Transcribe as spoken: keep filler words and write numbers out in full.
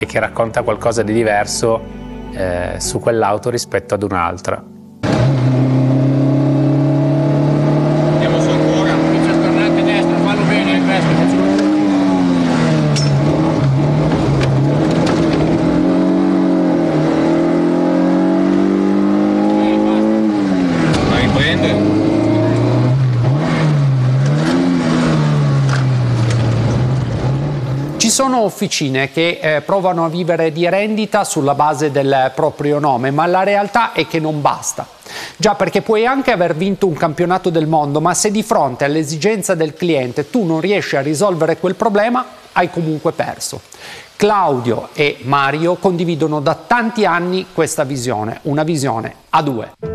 e che racconta qualcosa di diverso eh, su quell'auto rispetto ad un'altra. Andiamo su ancora, comincia a tornare a destra, fallo bene il resto, faccio... Ci sono officine che eh, provano a vivere di rendita sulla base del proprio nome, ma la realtà è che non basta. Già, perché puoi anche aver vinto un campionato del mondo, ma se di fronte all'esigenza del cliente tu non riesci a risolvere quel problema, hai comunque perso. Claudio e Mario condividono da tanti anni questa visione, una visione a due.